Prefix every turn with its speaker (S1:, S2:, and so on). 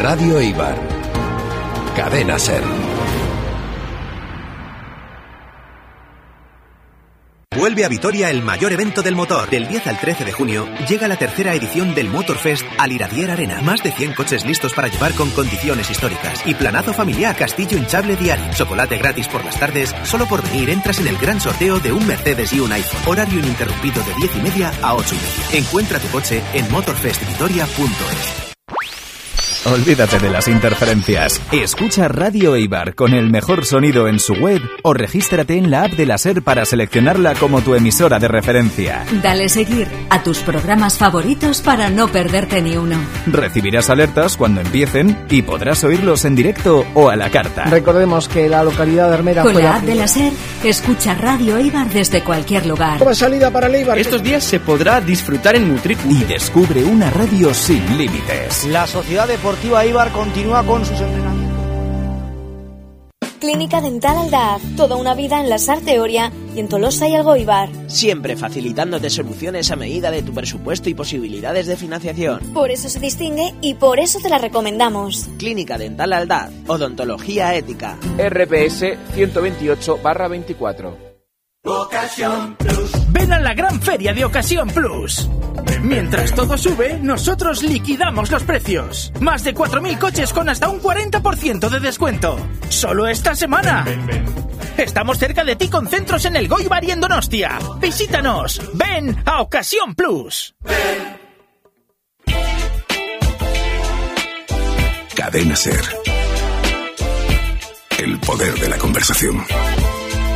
S1: Radio Eibar. Cadena SER.
S2: Vuelve a Vitoria el mayor evento del motor. Del 10 al 13 de junio llega la tercera edición del Motorfest al Iradier Arena. Más de 100 coches listos para llevar con condiciones históricas. Y planazo familiar, castillo hinchable diario. Chocolate gratis por las tardes. Solo por venir entras en el gran sorteo de un Mercedes y un iPhone. Horario ininterrumpido de 10:30 a 8:30. Encuentra tu coche en motorfestvitoria.es.
S3: Olvídate de las interferencias. Escucha Radio Eibar con el mejor sonido en su web o regístrate en la app de la SER para seleccionarla como tu emisora de referencia.
S4: Dale seguir a tus programas favoritos para no perderte ni uno.
S3: Recibirás alertas cuando empiecen y podrás oírlos en directo o a la carta.
S5: Recordemos que la localidad de Armera...
S4: Con la app de la SER, escucha Radio Eibar desde cualquier lugar.
S5: Como salida para el Eibar.
S6: Estos días se podrá disfrutar en Mutricu.
S3: Y descubre una radio sin límites.
S5: La Sociedad Deportiva Eibar continúa con sus entrenamientos.
S7: Clínica Dental Aldaz, toda una vida en la Sarte Oria y en Tolosa y Algoibar.
S8: Siempre facilitándote soluciones a medida de tu presupuesto y posibilidades de financiación.
S7: Por eso se distingue y por eso te la recomendamos.
S8: Clínica Dental Aldaz, odontología ética.
S6: RPS 128/24.
S9: Ocasión Plus. Ven a la gran feria de Ocasión Plus. Mientras todo sube, nosotros liquidamos los precios. Más de 4.000 coches con hasta un 40% de descuento. Solo esta semana. Estamos cerca de ti con centros en Elgoibar y en Donostia. Visítanos. Ven a Ocasión Plus.
S1: Cadena SER. El poder de la conversación.